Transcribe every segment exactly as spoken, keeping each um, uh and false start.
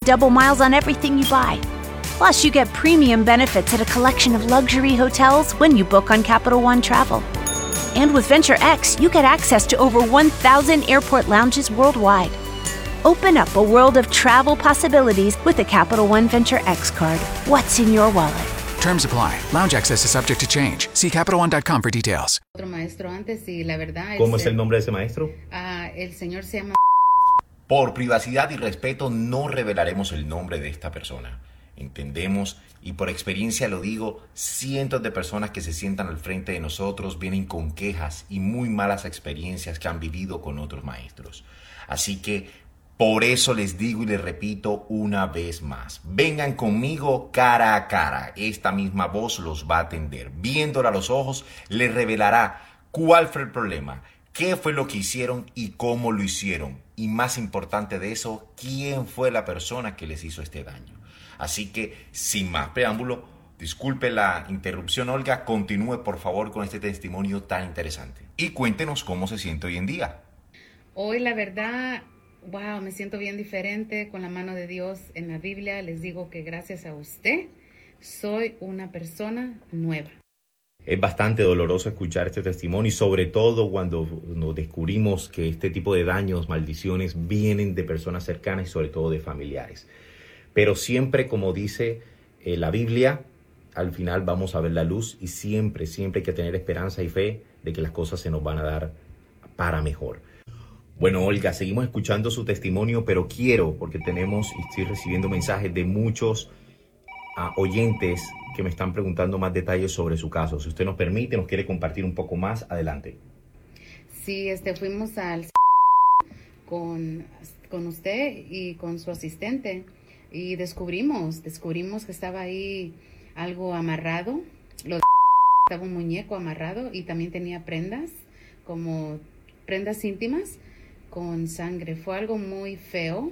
double miles on everything you buy. Plus, you get premium benefits at a collection of luxury hotels when you book on Capital One Travel. And with Venture X, you get access to over one thousand airport lounges worldwide. Open up a world of travel possibilities with the Capital One Venture X card. What's in your wallet? Terms apply. Lounge access is subject to change. See Capital One dot com for details. Otro maestro antes y la verdad ¿Cómo es el nombre de ese maestro? Uh, el señor se llama... Por privacidad y respeto no revelaremos el nombre de esta persona. Entendemos, y por experiencia lo digo, cientos de personas que se sientan al frente de nosotros vienen con quejas y muy malas experiencias que han vivido con otros maestros. Así que por eso les digo y les repito una vez más, vengan conmigo cara a cara. Esta misma voz los va a atender. Viéndola a los ojos, les revelará cuál fue el problema, qué fue lo que hicieron y cómo lo hicieron. Y más importante de eso, quién fue la persona que les hizo este daño. Así que, sin más preámbulo, disculpe la interrupción, Olga, continúe por favor con este testimonio tan interesante. Y cuéntenos cómo se siente hoy en día. Hoy la verdad, wow, me siento bien diferente con la mano de Dios en la Biblia. Les digo que gracias a usted soy una persona nueva. Es bastante doloroso escuchar este testimonio y sobre todo cuando nos descubrimos que este tipo de daños, maldiciones, vienen de personas cercanas y sobre todo de familiares. Pero siempre, como dice eh, la Biblia, al final vamos a ver la luz y siempre, siempre hay que tener esperanza y fe de que las cosas se nos van a dar para mejor. Bueno, Olga, seguimos escuchando su testimonio, pero quiero, porque tenemos y estoy recibiendo mensajes de muchos uh, oyentes que me están preguntando más detalles sobre su caso. Si usted nos permite, nos quiere compartir un poco más, adelante. Sí, este, fuimos al con, con usted y con su asistente. Y descubrimos, descubrimos que estaba ahí algo amarrado, lo de estaba un muñeco amarrado y también tenía prendas, como prendas íntimas con sangre. Fue algo muy feo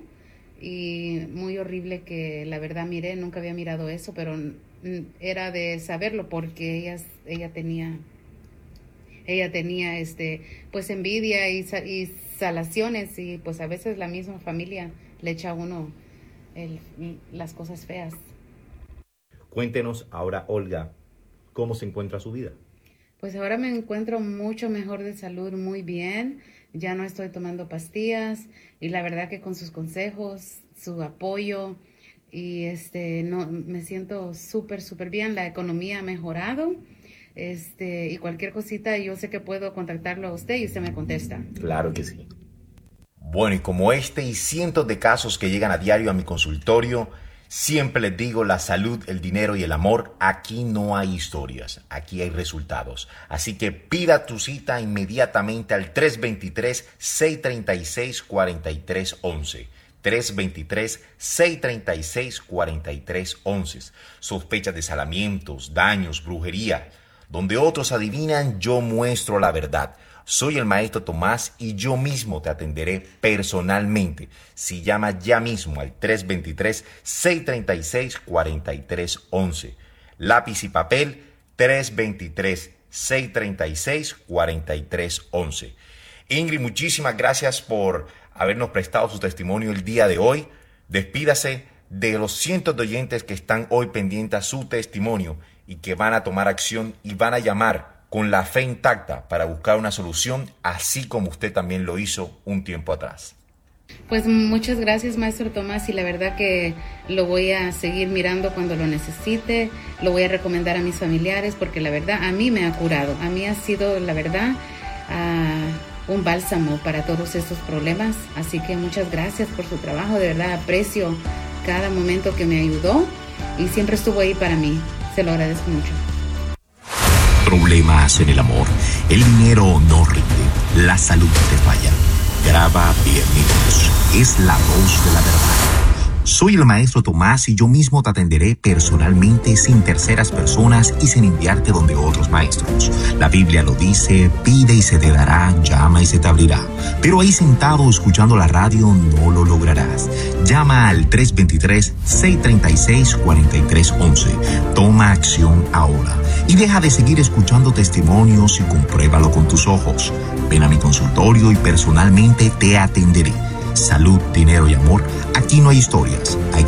y muy horrible que la verdad miré, nunca había mirado eso, pero era de saberlo porque ella, ella tenía, ella tenía este, pues envidia y, y salaciones y pues a veces la misma familia le echa a uno El, las cosas feas. Cuéntenos ahora, Olga, ¿cómo se encuentra su vida? Pues ahora me encuentro mucho mejor de salud, muy bien. Ya no estoy tomando pastillas y la verdad que con sus consejos, su apoyo y este no me siento súper súper bien. La economía ha mejorado. Este, y cualquier cosita yo sé que puedo contactarlo a usted y usted me contesta. Claro que sí. Bueno, y como este y cientos de casos que llegan a diario a mi consultorio, siempre les digo, la salud, el dinero y el amor, aquí no hay historias, aquí hay resultados. Así que pida tu cita inmediatamente al tres dos tres, seis tres seis, cuatro tres uno uno. tres dos tres, seis tres seis, cuatro tres uno uno. Sospechas de salamientos, daños, brujería. Donde otros adivinan, yo muestro la verdad. Soy el maestro Tomás y yo mismo te atenderé personalmente. Si llamas ya mismo al tres dos tres, seis tres seis, cuatro tres uno uno. Lápiz y papel, tres dos tres, seis tres seis, cuatro tres uno uno. Ingrid, muchísimas gracias por habernos prestado su testimonio el día de hoy. Despídase de los cientos de oyentes que están hoy pendientes a su testimonio y que van a tomar acción y van a llamar con la fe intacta para buscar una solución, así como usted también lo hizo un tiempo atrás. Pues muchas gracias, maestro Tomás, y la verdad que lo voy a seguir mirando cuando lo necesite, lo voy a recomendar a mis familiares, porque la verdad a mí me ha curado, a mí ha sido la verdad uh, un bálsamo para todos estos problemas, así que muchas gracias por su trabajo, de verdad aprecio cada momento que me ayudó y siempre estuvo ahí para mí, se lo agradezco mucho. Problemas en el amor, el dinero no rinde, la salud te falla. Graba bien mi voz, es la voz de la verdad. Soy el maestro Tomás y yo mismo te atenderé personalmente sin terceras personas y sin enviarte donde otros maestros. La Biblia lo dice, pide y se te dará, llama y se te abrirá. Pero ahí sentado escuchando la radio no lo lograrás. Llama al tres dos tres, seis tres seis, cuatro tres uno uno. Toma acción ahora y deja de seguir escuchando testimonios y compruébalo con tus ojos. Ven a mi consultorio y personalmente te atenderé. Salud, dinero y amor, aquí no hay historias, hay